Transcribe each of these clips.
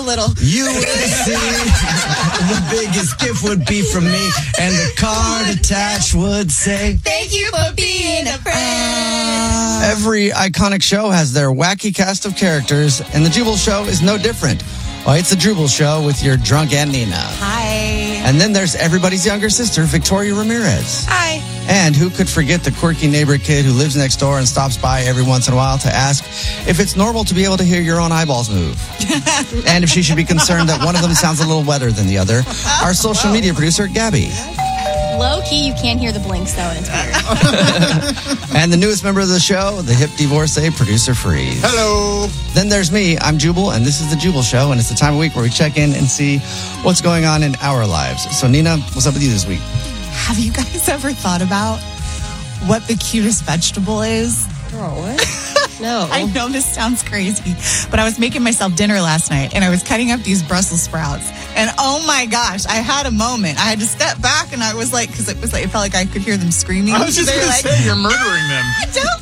little. You would see the biggest gift would be from me, and the card attached would say, "Thank you for being a friend." Every iconic show has their wacky cast of characters, and the Jubal Show is no different. Well, it's the Jubal Show with your drunk Aunt Nina. Hi. And then there's everybody's younger sister, Victoria Ramirez. Hi. And who could forget the quirky neighbor kid who lives next door and stops by every once in a while to ask if it's normal to be able to hear your own eyeballs move. And if she should be concerned that one of them sounds a little wetter than the other. Our social media producer, Gabby. Low key, you can't hear the blinks though, and it's weird. And the newest member of the show, the hip divorcee, producer Freeze. Hello. Then there's me. I'm Jubal, and this is the Jubal Show, and it's the time of week where we check in and see what's going on in our lives. So, Nina, what's up with you this week? Have you guys ever thought about what the cutest vegetable is? Oh, what? No. I know this sounds crazy, but I was making myself dinner last night, and I was cutting up these Brussels sprouts. And oh my gosh, I had a moment. I had to step back, and I was like, because it felt like I could hear them screaming. I was just going to say, you're murdering them. Don't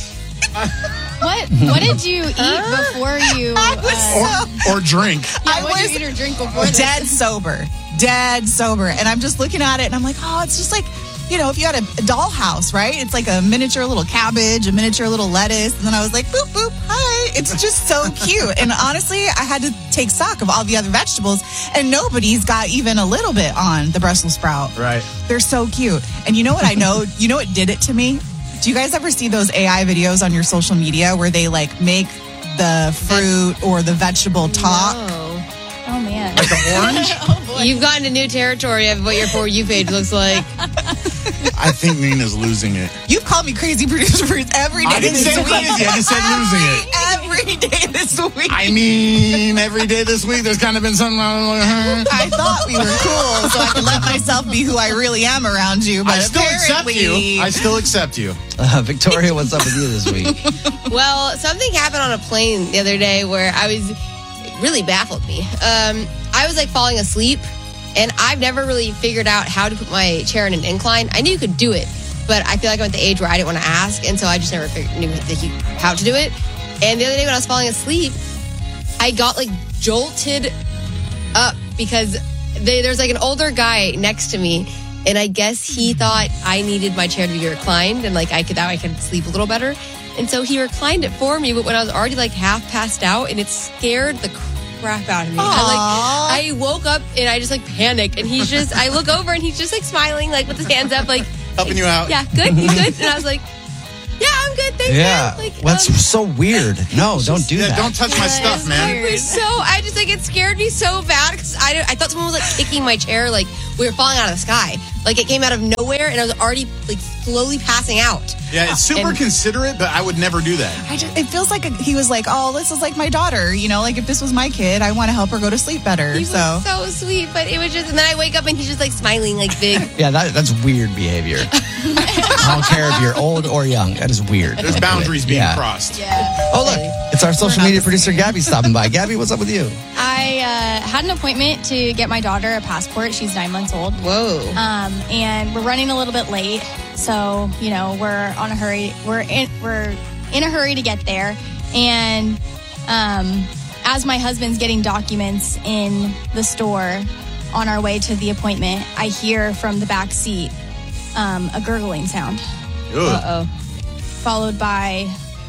cut me. What did you eat before you... Or drink. Yeah, what did you eat or drink before this? Dead sober. And I'm just looking at it, and I'm like, oh, it's just like, you know, if you had a dollhouse, right? It's like a miniature little cabbage, a miniature little lettuce. And then I was like, boop, boop, hi. It's just so cute. And honestly, I had to take stock of all the other vegetables, and nobody's got even a little bit on the Brussels sprout. Right. They're so cute. And you know what I know? You know what did it to me? Do you guys ever see those AI videos on your social media where they like make the fruit or the vegetable talk? No. Oh, man. Like an orange? Oh, boy. You've gotten a new territory of what your For You page looks like. I think Nina's losing it. You've called me crazy producer Ruth every day. I didn't say crazy. I just said losing it. Every day this week. I mean, every day this week, there's kind of been something. I thought we were cool, so I could let myself be who I really am around you. But I still accept apparently... you. I still accept you. Victoria, what's up with you this week? Well, something happened on a plane the other day where it really baffled me. I was like falling asleep, and I've never really figured out how to put my chair in an incline. I knew you could do it, but I feel like I'm at the age where I didn't want to ask, and so I just never knew how to do it. And the other day when I was falling asleep, I got like jolted up because there's like an older guy next to me, and I guess he thought I needed my chair to be reclined, and like I could sleep a little better. And so he reclined it for me, but when I was already like half passed out, and it scared the crap out of me. I woke up and I just like panicked, and I look over and he's just like smiling, like with his hands up, like helping you out. Yeah, good, you good? And I was like, yeah, I'm good, thanks. Yeah, Like, that's so weird. No, don't do that. Don't touch my stuff, man. It scared me so bad because I thought someone was like kicking my chair, like we were falling out of the sky. Like it came out of nowhere, and I was already like slowly passing out. Yeah, it's super considerate, but I would never do that. It feels like he was like, oh, this is like my daughter. You know, like if this was my kid, I want to help her go to sleep better. He was so sweet, but it was just, and then I wake up and he's just like smiling, like big. Yeah, that's weird behavior. I don't care if you're old or young. That is weird. There's boundaries being crossed. Yeah. Oh, look, it's our social media producer, Gabby, stopping by. Gabby, what's up with you? I had an appointment to get my daughter a passport. She's 9 months old. Whoa. And we're running a little bit late, so you know we're on a hurry. We're in a hurry to get there, and as my husband's getting documents in the store on our way to the appointment, I hear from the back seat a gurgling sound. Uh-oh. Followed by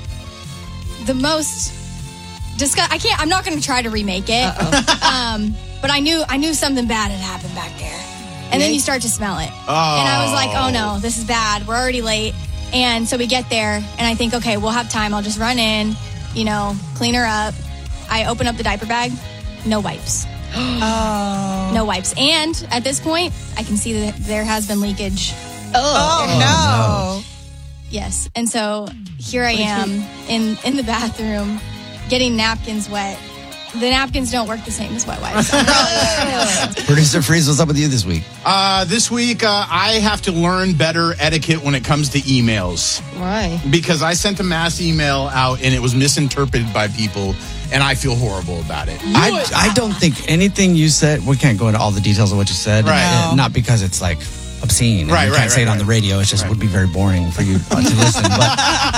the most I'm not going to try to remake it. But I knew something bad had happened back there. And then you start to smell it. Oh. And I was like, oh no, this is bad. We're already late. And so we get there, and I think, okay, we'll have time. I'll just run in, clean her up. I open up the diaper bag. No wipes. Oh. No wipes. And at this point, I can see that there has been leakage. Oh, no. Yes. And so here I am in the bathroom getting napkins wet. The napkins don't work the same as wet wipes. Producer Freeze, what's up with you this week? This week, I have to learn better etiquette when it comes to emails. Why? Because I sent a mass email out and it was misinterpreted by people, and I feel horrible about it. I don't think anything you said, we can't go into all the details of what you said. Right. Not because it's like obscene. Right, you can't say it on the radio. It just would be very boring for you to listen. But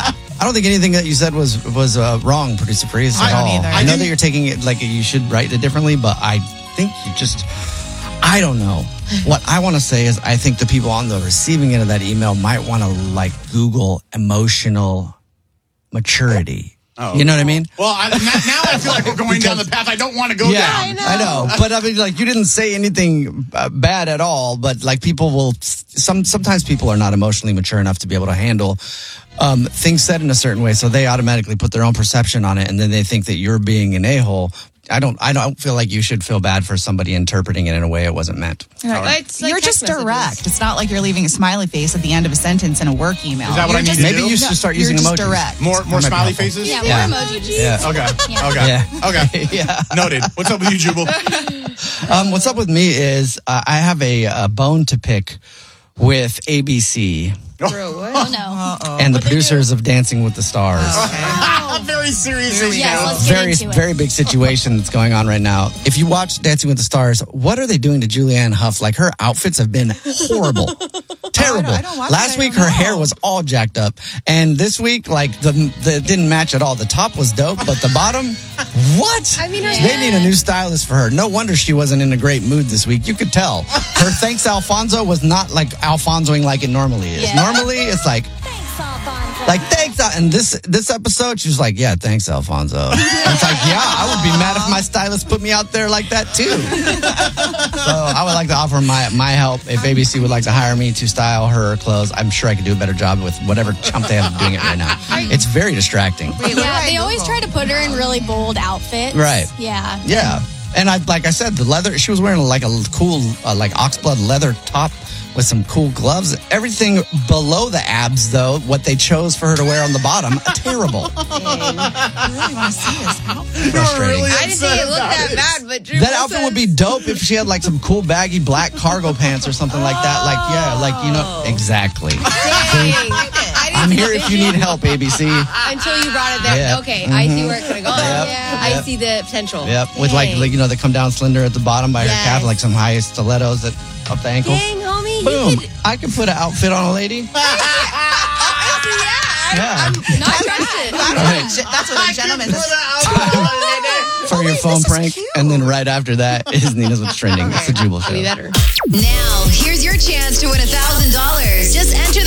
I don't think anything that you said was wrong, Producer Freeze, at I don't all. either. I know that you're taking it like you should write it differently, but I think you just, I don't know. What I want to say is I think the people on the receiving end of that email might want to like Google emotional maturity. Oh. You know what I mean? Well, now I feel like we're going down the path I don't want to go down. I know. But I mean, like, you didn't say anything bad at all. But like, people will. Sometimes people are not emotionally mature enough to be able to handle things said in a certain way, so they automatically put their own perception on it, and then they think that you're being an a-hole. I don't feel like you should feel bad for somebody interpreting it in a way it wasn't meant. It's like you're text just direct. messages. It's not like you're leaving a smiley face at the end of a sentence in a work email. Is that what You're I need just- to Maybe do? you should start You're using just emojis. direct. More That might be smiley helpful. faces? Yeah, Yeah. more emojis. Yeah. Okay. Yeah. Okay. Yeah. Okay. Yeah. Noted. What's up with you, Jubal? What's up with me is I have a bone to pick with ABC Bro, what? Oh no. and the producers of Dancing with the Stars. Very serious issue. Yes, let's get Very, into it. very big situation that's going on right now. If you watch Dancing with the Stars, what are they doing to Julianne Hough? Like, her outfits have been horrible. Terrible. I don't watch Last it, I week, don't her know. hair was all jacked up. And this week, like, the didn't match at all. The top was dope, but the bottom, what? I mean, her They need a new stylist for her. No wonder she wasn't in a great mood this week. You could tell. Her Thanks Alfonso was not like Alfonsoing like it normally is. Yeah. Normally, it's like, thanks, and this episode, she was like, yeah, thanks, Alfonso. And it's like, yeah, I would be mad if my stylist put me out there like that too. So I would like to offer my help. If ABC would like to hire me to style her clothes, I'm sure I could do a better job with whatever chump they have doing it right now. It's very distracting. Yeah, they always try to put her in really bold outfits. Right. Yeah. Yeah. And like I said, the leather, she was wearing like a cool, like oxblood leather top with some cool gloves. Everything below the abs, though, what they chose for her to wear on the bottom, terrible. I really want to see this outfit. Frustrating. I didn't think it looked that bad, but Drew That outfit would be dope if she had like some cool baggy black cargo pants or something like that. Like, yeah, like, you know, exactly. I'm here if you need help, ABC. Until you brought it there. Yeah. Okay, I see where it could have gone. Yep. Yeah. I Yep. see the potential. Yep, with like, you know, they come down slender at the bottom by her calf, Yes. like some high stilettos that up the ankle. Dang, homie. You Boom! could, I can put an outfit on a lady. Yeah. Not trusted. That's what a gentleman For your phone this is prank, cute. and then right after that is Nina's What's Trending. It's the Jubal Show. be better. Now, here's your chance to win $1,000. Just enter